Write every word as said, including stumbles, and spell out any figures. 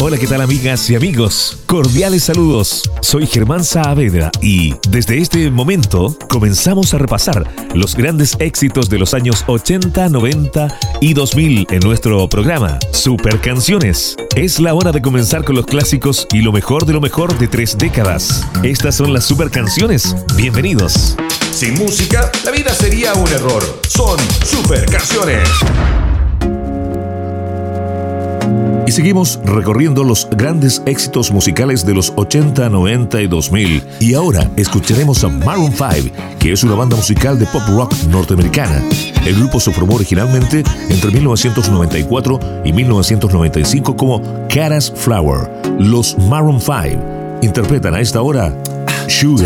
Hola, ¿qué tal amigas y amigos? Cordiales saludos. Soy Germán Saavedra y desde este momento comenzamos a repasar los grandes éxitos de los años ochenta, noventa y dos mil en nuestro programa Super Canciones. Es la hora de comenzar con los clásicos y lo mejor de lo mejor de tres décadas. Estas son las Super Canciones. Bienvenidos. Sin música, la vida sería un error. Son Super Canciones. Y seguimos recorriendo los grandes éxitos musicales de los ochenta, noventa y dos mil. Y ahora escucharemos a Maroon cinco, que es una banda musical de pop rock norteamericana. El grupo se formó originalmente entre mil novecientos noventa y cuatro y mil novecientos noventa y cinco como Caras Flower. Los Maroon cinco interpretan a esta hora Sugar.